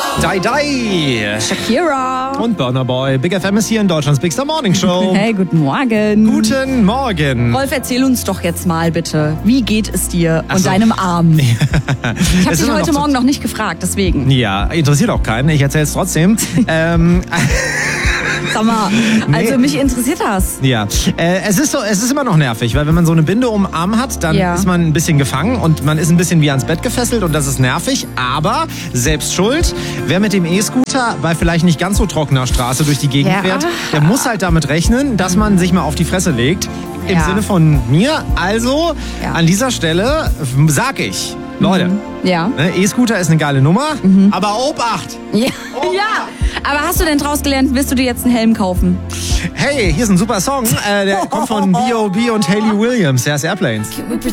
Die Die. Shakira. Und Burna Boy. Big FM ist hier in Deutschlands Big Star Morning Show. Hey, guten Morgen. Guten Morgen. Rolf, erzähl uns doch jetzt mal bitte, wie geht es dir und deinem Arm? Ich habe dich heute Morgen noch nicht gefragt, deswegen. Ja, interessiert auch keinen. Ich erzähle es trotzdem. Sag mal, also mich interessiert das. Ja, es ist immer noch nervig, weil wenn man so eine Binde um den Arm hat, dann ist man ein bisschen gefangen und man ist ein bisschen wie ans Bett gefesselt und das ist nervig, aber selbst schuld. Wer mit dem E-Scooter bei vielleicht nicht ganz so trockener Straße durch die Gegend fährt, der muss halt damit rechnen, dass man sich mal auf die Fresse legt. Im Sinne von mir. Also, an dieser Stelle sag ich, Leute, E-Scooter ist eine geile Nummer, aber Obacht! Ja. Aber hast du denn draus gelernt, willst du dir jetzt einen Helm kaufen? Hey, hier ist ein super Song, der kommt von B.O.B. und Hayley Williams, der ist Airplanes. Can we